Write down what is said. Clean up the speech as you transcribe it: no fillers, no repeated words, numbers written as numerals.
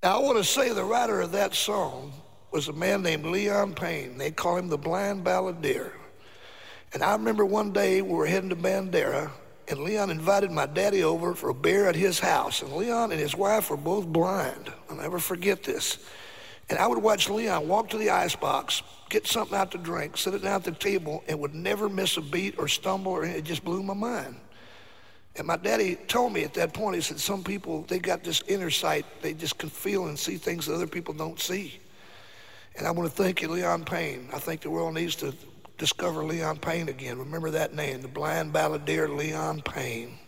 Now, I want to say the writer of that song was a man named Leon Payne. They call him the Blind Balladeer. And I remember one day we were heading to Bandera, and Leon invited my daddy over for a beer at his house. And Leon and his wife were both blind. I'll never forget this. And I would watch Leon walk to the icebox, get something out to drink, sit it down at the table, and would never miss a beat or stumble, or it just blew my mind. And my daddy told me at that point, he said, some people, they got this inner sight. They just can feel and see things that other people don't see. And I want to thank you, Leon Payne. I think the world needs to discover Leon Payne again. Remember that name, the Blind Balladeer Leon Payne.